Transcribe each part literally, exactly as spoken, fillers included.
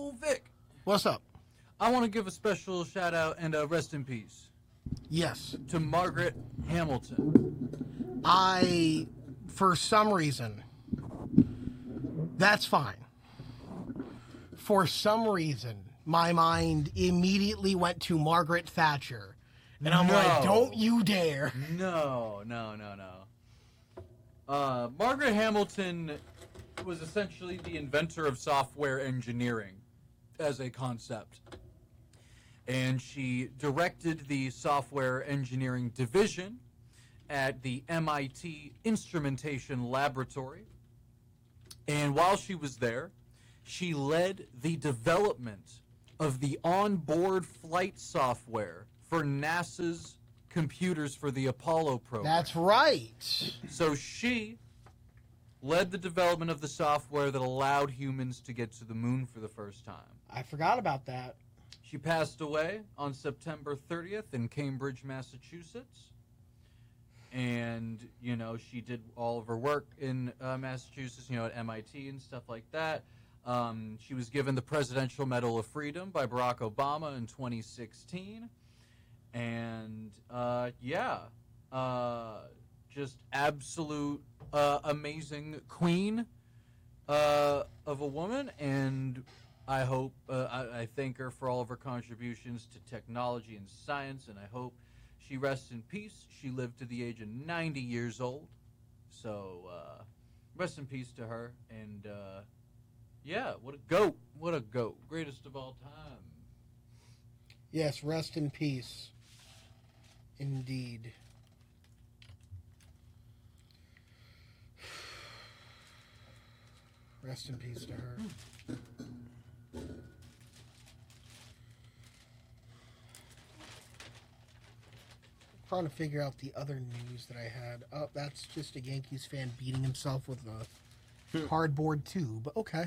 Yo, Vic. What's up? I want to give a special shout out and uh, rest in peace Yes. to Margaret Hamilton. I, for some reason, that's fine. For some reason, my mind immediately went to Margaret Thatcher. And I'm No. like, don't you dare. No, no, no, no. Uh, Margaret Hamilton was essentially the inventor of software engineering as a concept. And she directed the software engineering division at the M I T Instrumentation Laboratory. And while she was there, she led the development of the onboard flight software for NASA's computers for the Apollo program. That's right. So she led the development of the software that allowed humans to get to the moon for the first time. I forgot about that. She passed away on September thirtieth in Cambridge, Massachusetts. And, you know, she did all of her work in uh, Massachusetts, you know, at M I T and stuff like that. Um, she was given the Presidential Medal of Freedom by Barack Obama in twenty sixteen. And, uh, yeah, uh, just absolute uh, amazing queen uh, of a woman. And I hope, uh, I, I thank her for all of her contributions to technology and science, and I hope she rests in peace. She lived to the age of ninety years old. So, uh, rest in peace to her. And, uh, yeah, what a goat. What a goat. Greatest of all time. Yes, rest in peace. Indeed. Rest in peace to her. Trying to figure out the other news that I had. Oh, that's just a Yankees fan beating himself with a cardboard tube. Okay.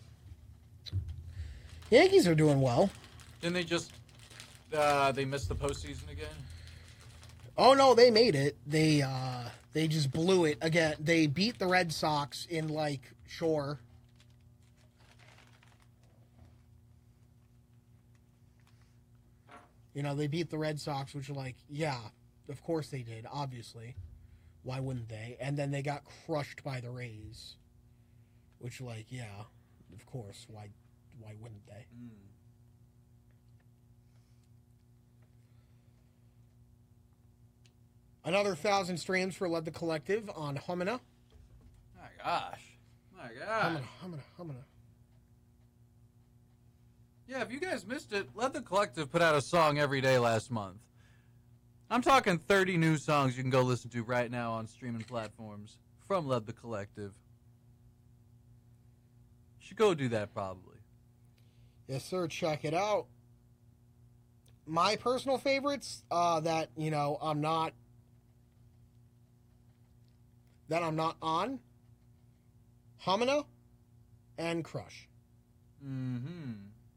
Yankees are doing well. Didn't they just, uh, they missed the postseason again? Oh no, they made it. They uh they just blew it again. They beat the Red Sox in like sure. You know, they beat the Red Sox, which are like, yeah, of course they did, obviously. Why wouldn't they? And then they got crushed by the Rays. Which like, yeah, of course, why why wouldn't they? Mm. Another thousand streams for Led the Collective on Humana. My gosh. My gosh. Humana, Humana, Humana. Yeah, if you guys missed it, Let the Collective put out a song every day last month. I'm talking thirty new songs you can go listen to right now on streaming platforms from Let the Collective. You should go do that probably. Yes, sir. Check it out. My personal favorites, uh, that, you know, I'm not that I'm not on, Humana and Crush. Mm-hmm.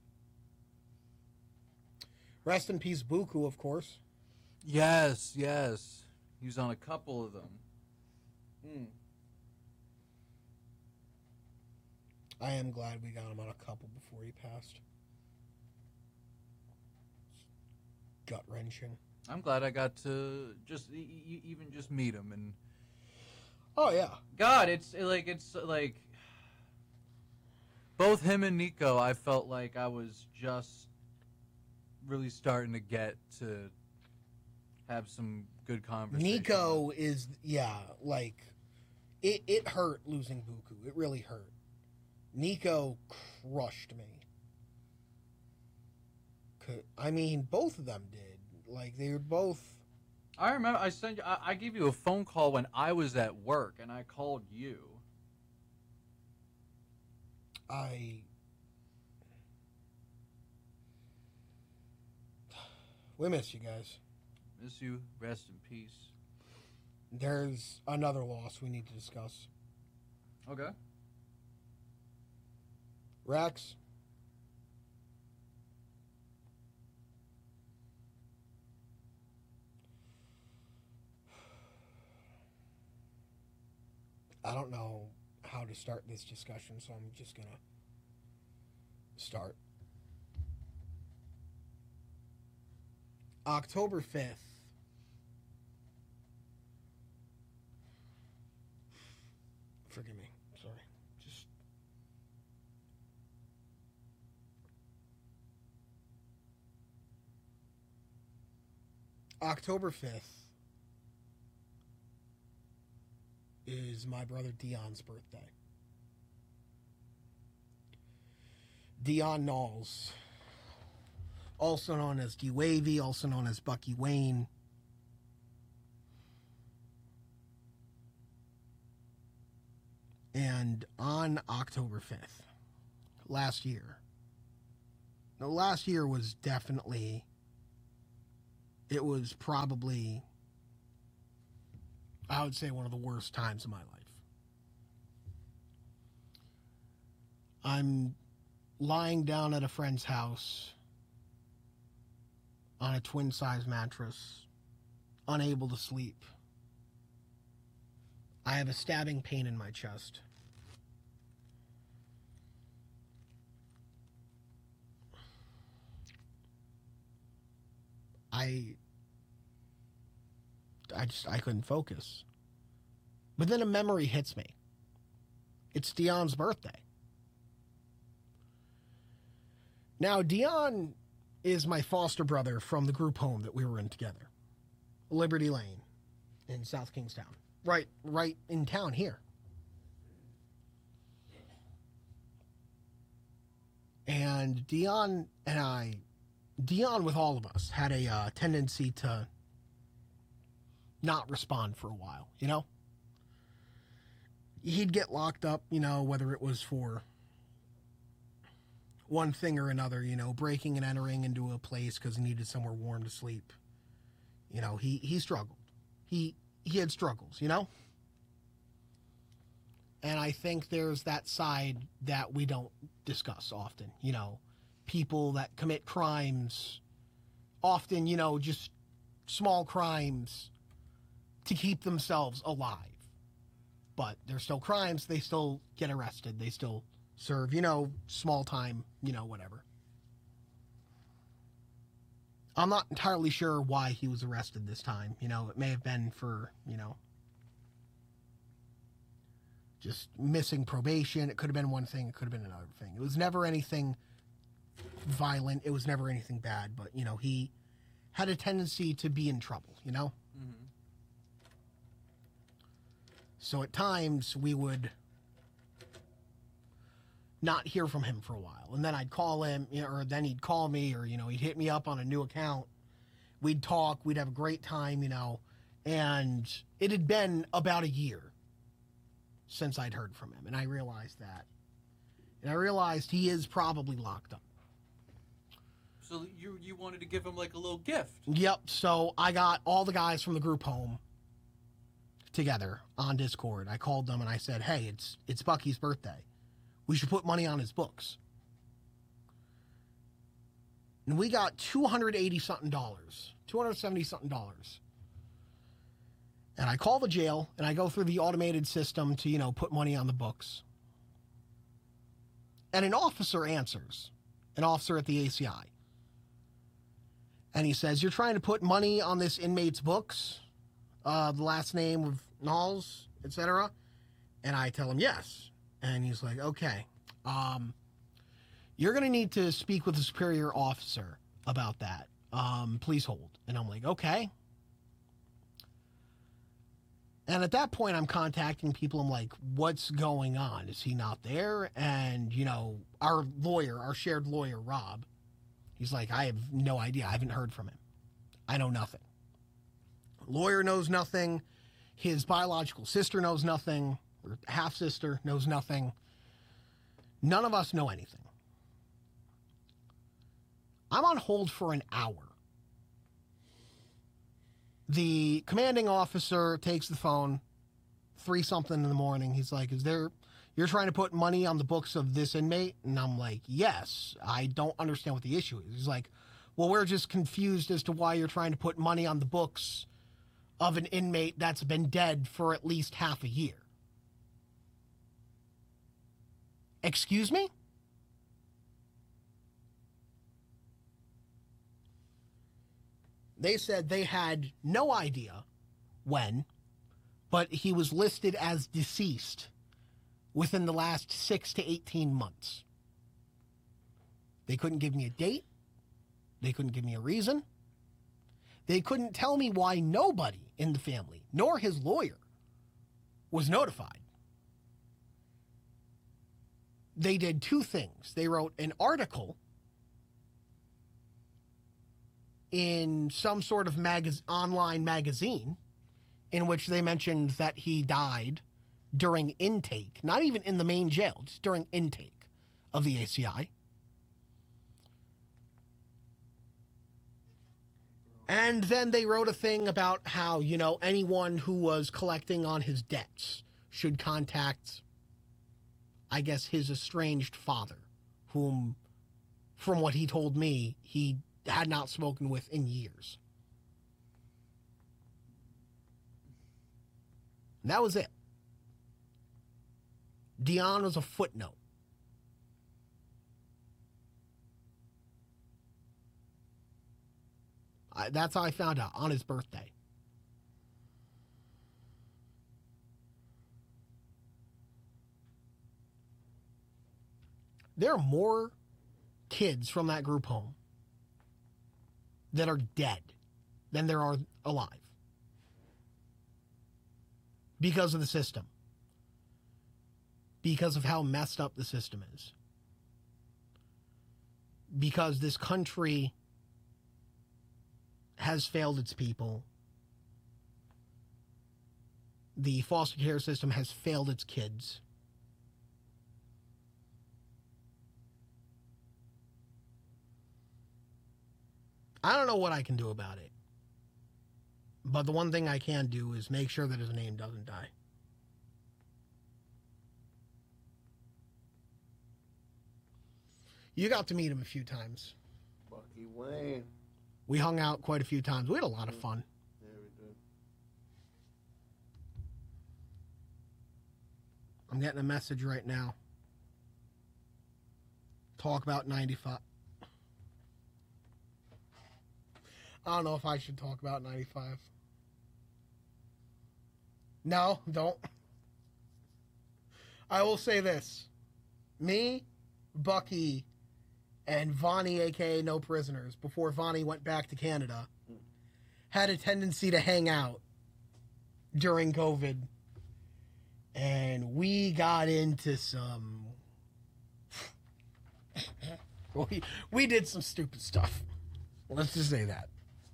Rest in peace, Buku, of course. Yes, yes. He was on a couple of them. Mm. I am glad we got him on a couple before he passed. Gut wrenching. I'm glad I got to just e- e- even just meet him. And Oh yeah, God, it's like it's like both him and Nico. I felt like I was just really starting to get to have some good conversation. Nico is yeah, like it. It hurt losing Buku. It really hurt. Nico crushed me. I mean, both of them did. Like they were both. I remember I sent you, I, I gave you a phone call when I was at work, and I called you. I. We miss you guys. Miss you. Rest in peace. There's another loss we need to discuss. Okay. Rex. I don't know how to start this discussion, so I'm just gonna start. October fifth. Forgive me. Sorry. Just. October fifth is my brother Dion's birthday. Dion Knowles, also known as D Wavy, also known as Bucky Wayne. And on October fifth, last year, the last year was definitely, it was probably, I would say, one of the worst times of my life. I'm lying down at a friend's house on a twin-size mattress, unable to sleep. I have a stabbing pain in my chest. I I just I couldn't focus. But then a memory hits me. It's Dion's birthday. Now, Dion is my foster brother from the group home that we were in together. Liberty Lane in South Kingstown. Right, right in town here. And Dion and I, Dion with all of us, had a uh, tendency to not respond for a while, you know? He'd get locked up, you know, whether it was for one thing or another, you know, breaking and entering into a place because he needed somewhere warm to sleep. You know, he, he struggled. He he had struggles, you know? And I think there's that side that we don't discuss often, you know? People that commit crimes, often, you know, just small crimes to keep themselves alive. But they're still crimes, they still get arrested, they still serve, you know, small time, you know, whatever. I'm not entirely sure why he was arrested this time. You know, it may have been for, you know, just missing probation. It could have been one thing. It could have been another thing. It was never anything violent. It was never anything bad. But, you know, he had a tendency to be in trouble, you know? Mm-hmm. So at times we would not hear from him for a while. And then I'd call him, you know, or then he'd call me, or, you know, he'd hit me up on a new account. We'd talk. We'd have a great time, you know. And it had been about a year since I'd heard from him. And I realized that. And I realized he is probably locked up. So you you wanted to give him like a little gift. Yep. So I got all the guys from the group home together on Discord. I called them and I said, hey, it's it's Bucky's birthday. We should put money on his books. And we got two hundred eighty something dollars, two hundred seventy something dollars. And I call the jail and I go through the automated system to, you know, put money on the books. And an officer answers, an officer at the A C I. And he says, you're trying to put money on this inmate's books, uh, the last name of Knowles, et cetera. And I tell him yes. And he's like, okay, um, you're going to need to speak with a superior officer about that. Um, please hold. And I'm like, okay. And at that point, I'm contacting people. I'm like, what's going on? Is he not there? And, you know, our lawyer, our shared lawyer, Rob, he's like, I have no idea. I haven't heard from him. I know nothing. Lawyer knows nothing. His biological sister knows nothing. Or half-sister knows nothing. None of us know anything. I'm on hold for an hour. The commanding officer takes the phone, three something in the morning. He's like, is there, you're trying to put money on the books of this inmate? And I'm like, yes, I don't understand what the issue is. He's like, well, we're just confused as to why you're trying to put money on the books of an inmate that's been dead for at least half a year. Excuse me? They said they had no idea when, but he was listed as deceased within the last six to eighteen months. They couldn't give me a date. They couldn't give me a reason. They couldn't tell me why nobody in the family, nor his lawyer, was notified. They did two things. They wrote an article in some sort of magaz- online magazine in which they mentioned that he died during intake, not even in the main jail, just during intake of the A C I. And then they wrote a thing about how, you know, anyone who was collecting on his debts should contact, I guess, his estranged father, whom, from what he told me, he had not spoken with in years. And that was it. Dion was a footnote. I, that's how I found out, on his birthday. There are more kids from that group home that are dead than there are alive. Because of the system. Because of how messed up the system is. Because this country has failed its people. The foster care system has failed its kids. I don't know what I can do about it. But the one thing I can do is make sure that his name doesn't die. You got to meet him a few times. Bucky Wayne. We hung out quite a few times. We had a lot of fun. Yeah, we did. I'm getting a message right now. Talk about ninety-five. I don't know if I should talk about ninety-five. No, don't. I will say this. Me, Bucky, and Vonnie, a k a. No Prisoners, before Vonnie went back to Canada, had a tendency to hang out during COVID. And we got into some... we, we did some stupid stuff. Let's just say that.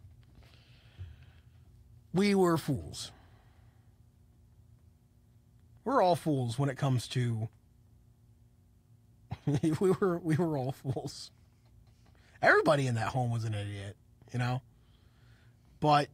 We were fools. We're all fools when it comes to... we were we were all fools. Everybody in that home was an idiot, you know? But...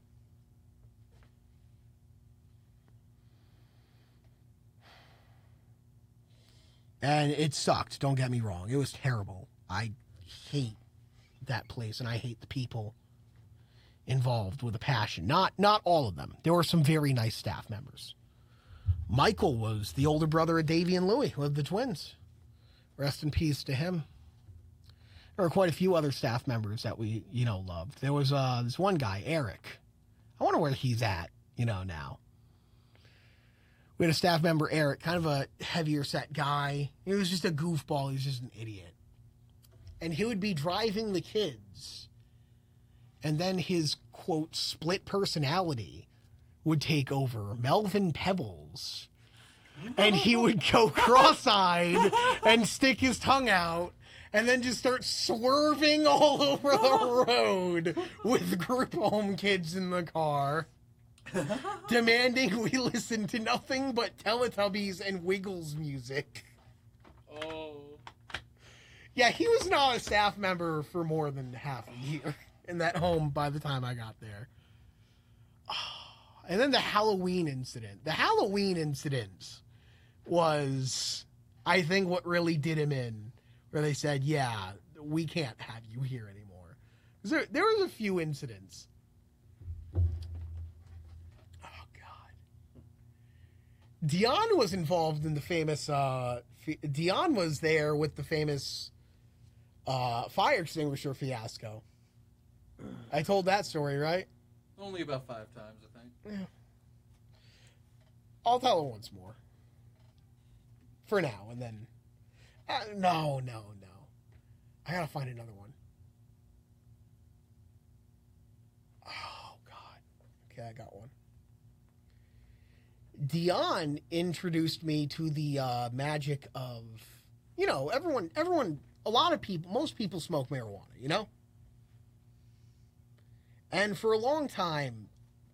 and it sucked, don't get me wrong. It was terrible. I hate that place, and I hate the people involved with a passion. Not not all of them. There were some very nice staff members. Michael was the older brother of Davey and Louie, of the twins. Rest in peace to him. There were quite a few other staff members that we, you know, loved. There was uh, this one guy, Eric. I wonder where he's at, you know, now. We had a staff member, Eric, kind of a heavier set guy. He was just a goofball. He was just an idiot. And he would be driving the kids. And then his, quote, split personality would take over. Melvin Pebbles. And he would go cross-eyed and stick his tongue out and then just start swerving all over the road with group home kids in the car, demanding we listen to nothing but Teletubbies and Wiggles music. Oh. Yeah, he was not a staff member for more than half a year in that home by the time I got there. And then the Halloween incident. The Halloween incident was, I think, what really did him in, where they said, yeah, we can't have you here anymore. There, there was a few incidents. Oh, God. Dion was involved in the famous, uh, Dion was there with the famous uh, fire extinguisher fiasco. I told that story, right? Only about five times, I think. Yeah. I'll tell it once more. For now, and then... Uh, no, no, no. I gotta find another one. Oh, God. Okay, I got one. Dion introduced me to the uh, magic of... You know, everyone, everyone, a lot of people, most people smoke marijuana, you know? And for a long time,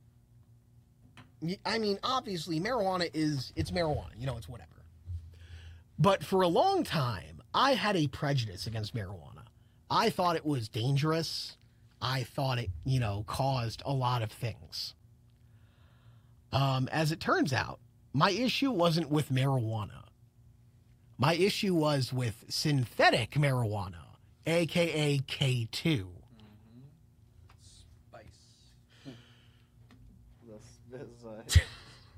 I mean, obviously, marijuana is, it's marijuana, you know, it's whatever. But for a long time, I had a prejudice against marijuana. I thought it was dangerous. I thought it, you know, caused a lot of things. Um, as it turns out, my issue wasn't with marijuana. My issue was with synthetic marijuana, a k a. K two. Mm-hmm. Spice. The Spice.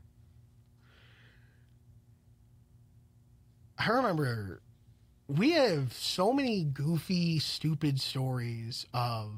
I remember we have so many goofy, stupid stories of,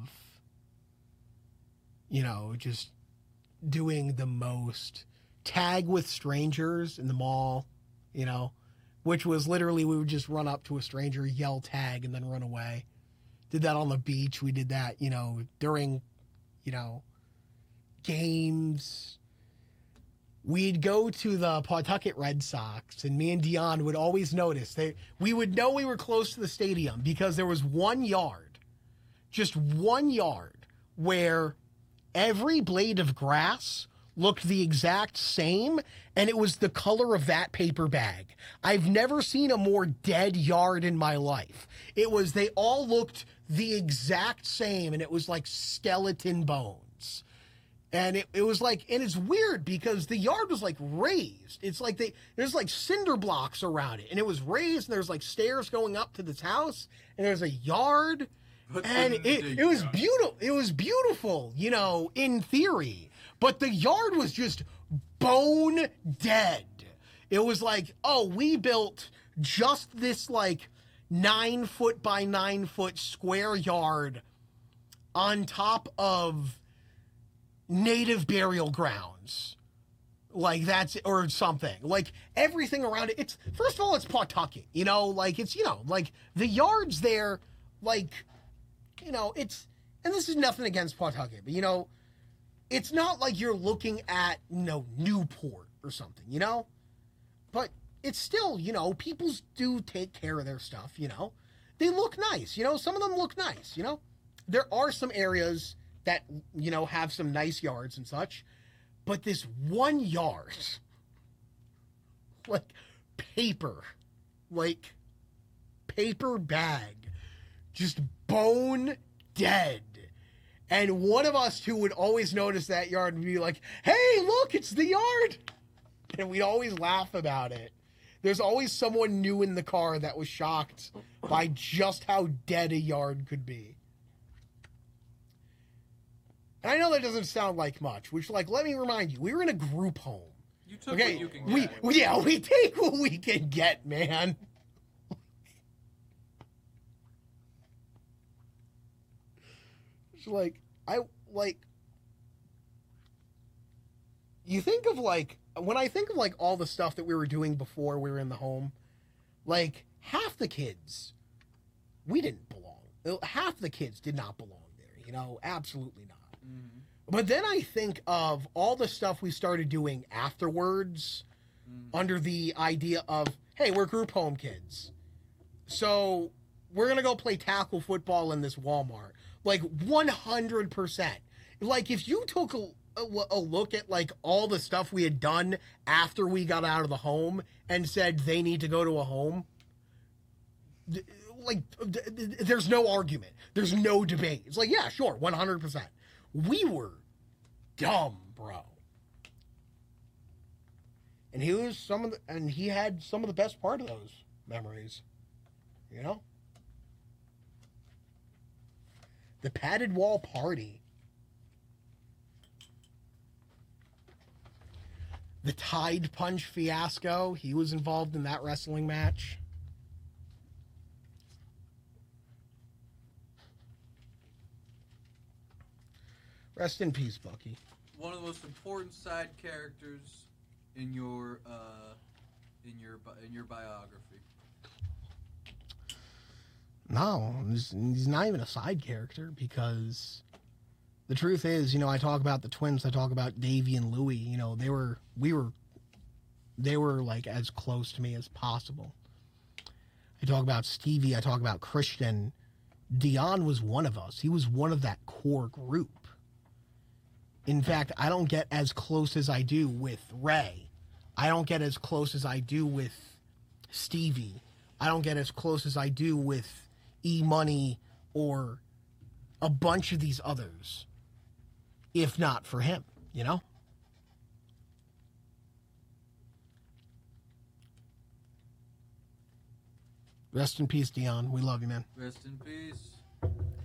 you know, just doing the most tag with strangers in the mall, you know, which was literally we would just run up to a stranger, yell tag, and then run away. Did that on the beach. We did that, you know, during, you know, games. We'd go to the Pawtucket Red Sox, and me and Dion would always notice. They, we would know we were close to the stadium because there was one yard, just one yard, where every blade of grass looked the exact same, and it was the color of that paper bag. I've never seen a more dead yard in my life. It was, they all looked the exact same, and it was like skeleton bones. And it, it was like, and it's weird because the yard was like raised. It's like they, there's like cinder blocks around it, and it was raised, and there's like stairs going up to this house, and there's a yard, But and then it, the it was yard- beautiful. It was beautiful, you know, in theory, but the yard was just bone dead. It was like, oh, we built just this like nine foot by nine foot square yard on top of native burial grounds, like that's, or something, like everything around it. It's, first of all, it's Pawtucket, you know, like it's, you know, like the yards there, like, you know, it's, and this is nothing against Pawtucket, but you know, it's not like you're looking at, you know, Newport or something, you know, but it's still, you know, people do take care of their stuff, you know, they look nice, you know, some of them look nice, you know, there are some areas that, you know, have some nice yards and such, but this one yard, like paper, like paper bag, just bone dead. And one of us who would always notice that yard would be like, hey, look, it's the yard. And we'd always laugh about it. There's always someone new in the car that was shocked by just how dead a yard could be. And I know that doesn't sound like much, which, like, let me remind you, we were in a group home. You took Okay, what you can we, get. we yeah, we take what we can get, man. It's like, I, like, you think of, like, when I think of, like, all the stuff that we were doing before we were in the home, like, half the kids, we didn't belong. Half the kids did not belong there, you know, absolutely not. Mhm. But then I think of all the stuff we started doing afterwards Mhm. under the idea of, hey, we're group home kids. So we're going to go play tackle football in this Walmart. Like one hundred percent. Like if you took a, a, a look at like all the stuff we had done after we got out of the home and said they need to go to a home, th- like th- th- there's no argument. There's no debate. It's like, yeah, sure, one hundred percent. We were dumb, bro. And he was some of the, and he had some of the best part of those memories. You know? The padded wall party. The Tide Punch fiasco. He was involved in that wrestling match. Rest in peace, Bucky. One of the most important side characters in your uh, in your bi- in your biography. No, he's, he's not even a side character because the truth is, you know, I talk about the twins. I talk about Davy and Louie. You know, they were we were they were like as close to me as possible. I talk about Stevie. I talk about Christian. Dion was one of us. He was one of that core group. In fact, I don't get as close as I do with Ray. I don't get as close as I do with Stevie. I don't get as close as I do with E-Money or a bunch of these others, if not for him, you know? Rest in peace, Dion. We love you, man. Rest in peace.